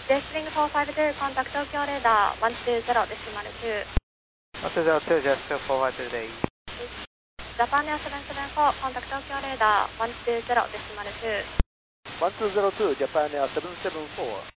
Listening 452, contact Tokyo radar 120.2. 102, just 452. Japan Air 774, contact Tokyo radar 120.2. 1202, Japan Air 774.